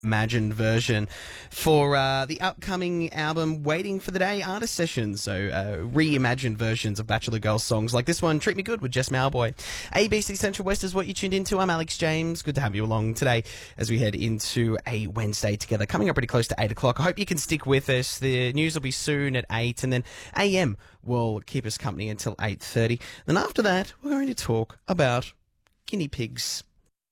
reimagined version for the upcoming album Waiting for the Day artist sessions. So reimagined versions of Bachelor Girls songs like this one, Treat Me Good with Jess Mauboy. ABC Central West is what you tuned into. I'm Alex James. Good to have you along today as we head into a Wednesday together. Coming up pretty close to 8 o'clock. I hope you can stick with us. The news will be soon at 8 and then AM will keep us company until 8:30. Then after that, we're going to talk about guinea pigs.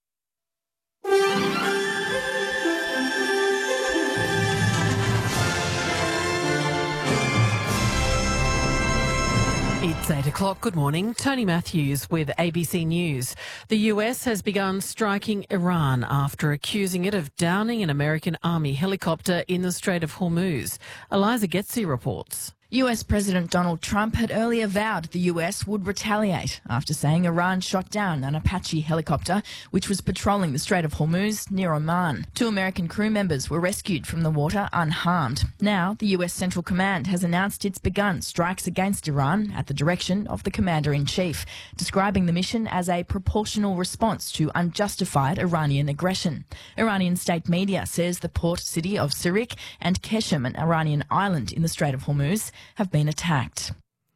It's 8 o'clock. Good morning. Tony Matthews with ABC News. The US has begun striking Iran after accusing it of downing an American Army helicopter in the Strait of Hormuz. Eliza Getzi reports. US President Donald Trump had earlier vowed the US would retaliate after saying Iran shot down an Apache helicopter which was patrolling the Strait of Hormuz near Oman. 2 American crew members were rescued from the water unharmed. Now, the US Central Command has announced it's begun strikes against Iran at the direction of the Commander-in-Chief, describing the mission as a proportional response to unjustified Iranian aggression. Iranian state media says the port city of Sirik and Keshem, an Iranian island in the Strait of Hormuz, have been attacked.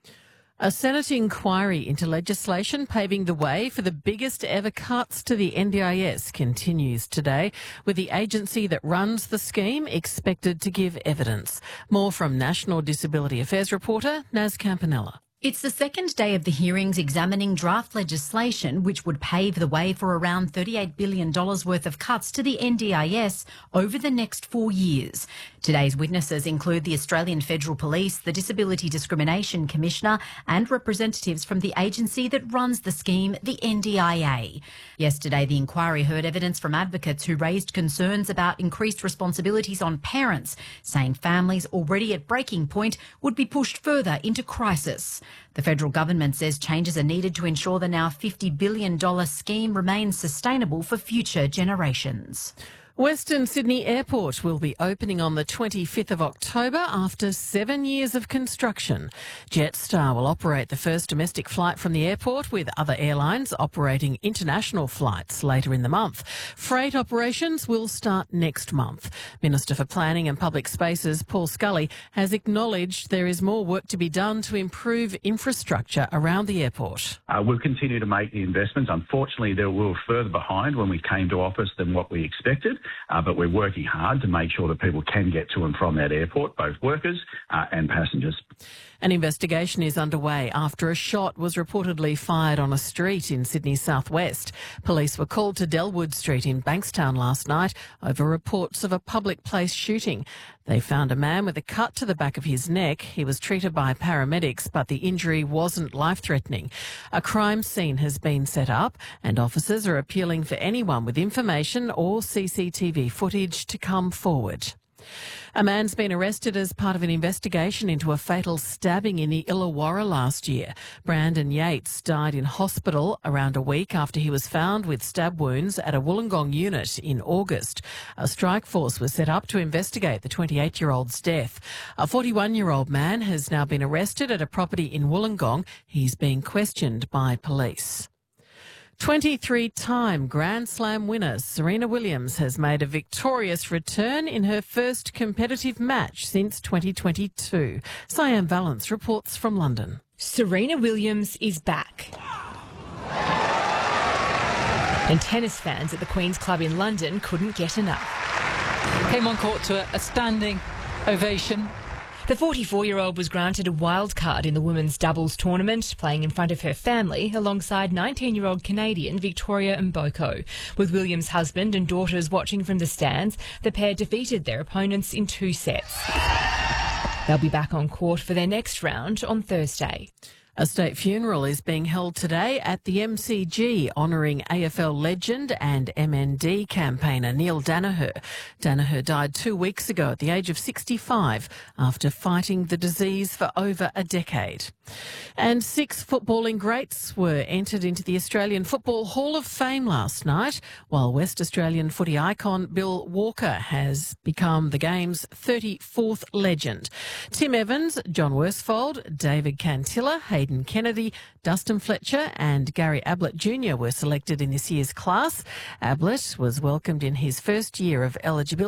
A Senate inquiry into legislation paving the way for the biggest ever cuts to the NDIS continues today, with the agency that runs the scheme expected to give evidence. More from National Disability Affairs reporter Naz Campanella. It's the second day of the hearings examining draft legislation which would pave the way for around $38 billion worth of cuts to the NDIS over the next 4 years. Today's witnesses include the Australian Federal Police, the Disability Discrimination Commissioner and representatives from the agency that runs the scheme, the NDIA. Yesterday, the inquiry heard evidence from advocates who raised concerns about increased responsibilities on parents, saying families already at breaking point would be pushed further into crisis. The federal government says changes are needed to ensure the now $50 billion scheme remains sustainable for future generations. Western Sydney Airport will be opening on the 25th of October after 7 years of construction. Jetstar will operate the first domestic flight from the airport, with other airlines operating international flights later in the month. Freight operations will start next month. Minister for Planning and Public Spaces, Paul Scully, has acknowledged there is more work to be done to improve infrastructure around the airport. We'll continue to make the investments. Unfortunately, we were further behind when we came to office than what we expected. But we're working hard to make sure that people can get to and from that airport, both workers and passengers. An investigation is underway after a shot was reportedly fired on a street in Sydney's southwest. Police were called to Delwood Street in Bankstown last night over reports of a public place shooting. They found a man with a cut to the back of his neck. He was treated by paramedics, but the injury wasn't life-threatening. A crime scene has been set up and officers are appealing for anyone with information or CCTV footage to come forward. A man's been arrested as part of an investigation into a fatal stabbing in the Illawarra last year. Brandon Yates died in hospital around a week after he was found with stab wounds at a Wollongong unit in August. A strike force was set up to investigate the 28-year-old's death. A 41-year-old man has now been arrested at a property in Wollongong. He's being questioned by police. 23-time Grand Slam winner Serena Williams has made a victorious return in her first competitive match since 2022. Sian Valance reports from London. Serena Williams is back. And tennis fans at the Queen's Club in London couldn't get enough. Came on court to a standing ovation. The 44-year-old was granted a wild card in the women's doubles tournament, playing in front of her family alongside 19-year-old Canadian Victoria Mboko. With Williams' husband and daughters watching from the stands, the pair defeated their opponents in 2 sets. They'll be back on court for their next round on Thursday. A state funeral is being held today at the MCG, honouring AFL legend and MND campaigner Neil Danaher. Danaher died 2 weeks ago at the age of 65 after fighting the disease for over a decade. And 6 footballing greats were entered into the Australian Football Hall of Fame last night, while West Australian footy icon Bill Walker has become the game's 34th legend. Tim Evans, John Worsfold, David Cantilla, Hayden Kennedy, Dustin Fletcher and Gary Ablett Jr. were selected in this year's class. Ablett was welcomed in his first year of eligibility